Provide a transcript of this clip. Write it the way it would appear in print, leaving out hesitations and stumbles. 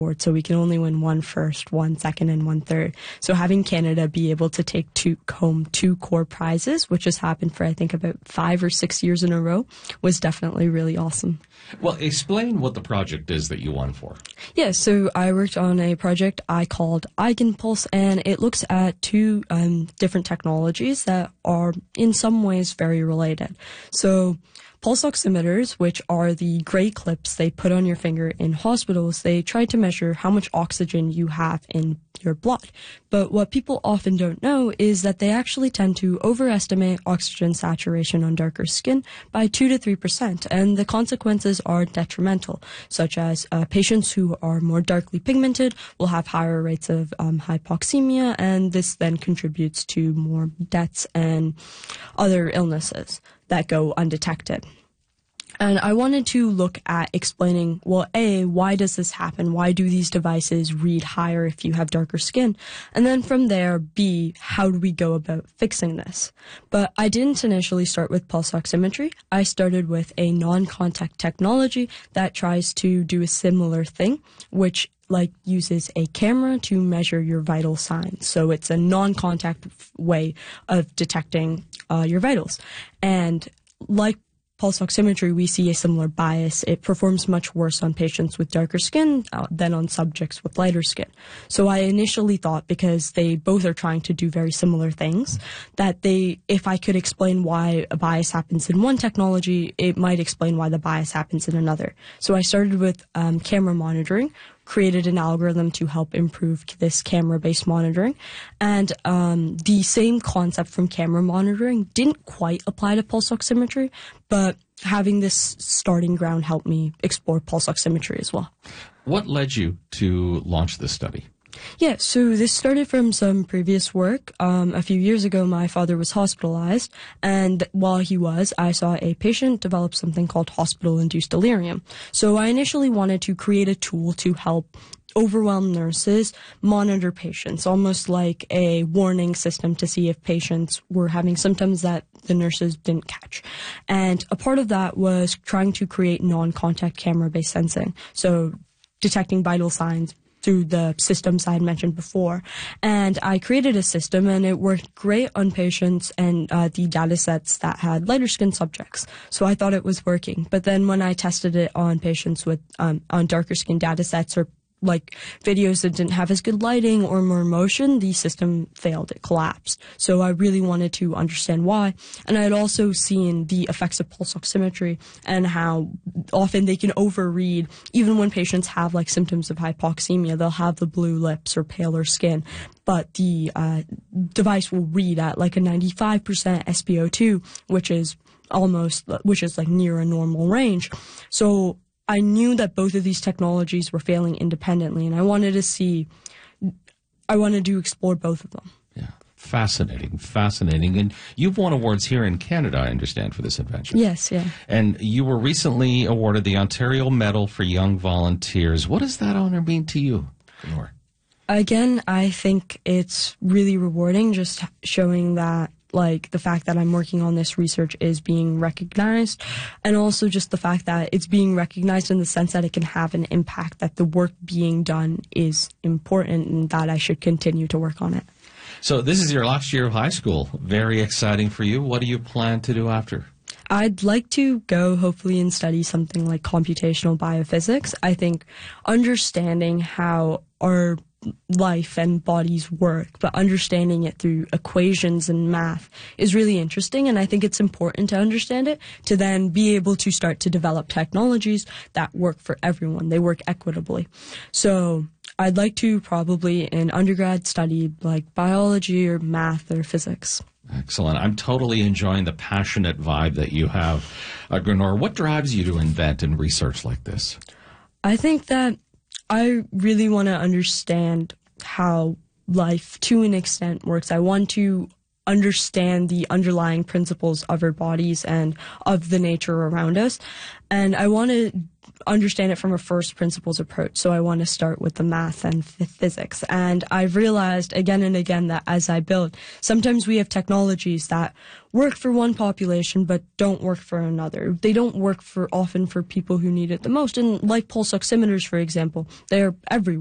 award, so we can only win one first, one second, and one third. So having Canada be able to take home two core prizes, which has happened for I think about 5 or 6 years in a row, was definitely really awesome. Well, explain what the project is that you won for. Yeah, so I worked on a project I called Eigenpulse, and it looks at two different technologies that are in some ways very related. So pulse oximeters, which are the gray clips they put on your finger in hospitals, they try to measure how much oxygen you have in your blood. But what people often don't know is that they actually tend to overestimate oxygen saturation on darker skin by 2 to 3%, and the consequences are detrimental, such as patients who are more darkly pigmented will have higher rates of hypoxemia, and this then contributes to more deaths and other illnesses that go undetected. And I wanted to look at explaining, well, A, why does this happen? Why do these devices read higher if you have darker skin? And then from there, B, how do we go about fixing this? But I didn't initially start with pulse oximetry. I started with a non-contact technology that tries to do a similar thing, which uses a camera to measure your vital signs. So it's a non-contact way of detecting your vitals. And like pulse oximetry, we see a similar bias. It performs much worse on patients with darker skin than on subjects with lighter skin. So I initially thought, because they both are trying to do very similar things, that if I could explain why a bias happens in one technology, it might explain why the bias happens in another. So I started with camera monitoring, created an algorithm to help improve this camera-based monitoring. And the same concept from camera monitoring didn't quite apply to pulse oximetry, but having this starting ground helped me explore pulse oximetry as well. What led you to launch this study? Yeah, so this started from some previous work. A few years ago, my father was hospitalized, and while he was, I saw a patient develop something called hospital-induced delirium. So I initially wanted to create a tool to help overwhelmed nurses monitor patients, almost like a warning system to see if patients were having symptoms that the nurses didn't catch. And a part of that was trying to create non-contact camera-based sensing, so detecting vital signs through the systems I had mentioned before. And I created a system, and it worked great on patients and the data sets that had lighter skin subjects. So I thought it was working. But then when I tested it on patients with on darker skin data sets, or like videos that didn't have as good lighting or more motion, the system failed. It collapsed. So I really wanted to understand why. And I had also seen the effects of pulse oximetry and how often they can overread. Even when patients have symptoms of hypoxemia, they'll have the blue lips or paler skin, but the device will read at a 95% SpO2, which is near a normal range. So I knew that both of these technologies were failing independently, and I wanted to explore both of them. Yeah, fascinating. And you've won awards here in Canada, I understand, for this invention. Yes, yeah. And you were recently awarded the Ontario Medal for Young Volunteers. What does that honor mean to you, Nor? Again, I think it's really rewarding, just showing that the fact that I'm working on this research is being recognized, and also just the fact that it's being recognized in the sense that it can have an impact, that the work being done is important, and that I should continue to work on it. So this is your last year of high school. Very exciting for you. What do you plan to do after? I'd like to go, hopefully, and study something like computational biophysics. I think understanding how our life and bodies work, but understanding it through equations and math is really interesting, and I think it's important to understand it to then be able to start to develop technologies that work for everyone. They work equitably. So I'd like to probably in undergrad study biology or math or physics. Excellent. I'm totally enjoying the passionate vibe that you have. Gurnor, what drives you to invent and research like this? I think that I really want to understand how life, to an extent, works. I want to understand the underlying principles of our bodies and of the nature around us. And I want to understand it from a first principles approach. So I want to start with the math and physics. And I've realized again and again that as I build, sometimes we have technologies that work for one population but don't work for another. They don't work often for people who need it the most. And like pulse oximeters, for example, they're everywhere.